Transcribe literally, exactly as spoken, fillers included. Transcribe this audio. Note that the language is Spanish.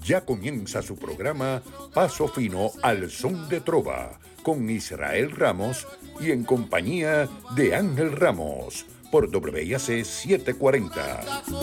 Ya comienza su programa Paso Fino al Son de Trova, con Israel Ramos y en compañía de Ángel Ramos, por W I A C setecientos cuarenta.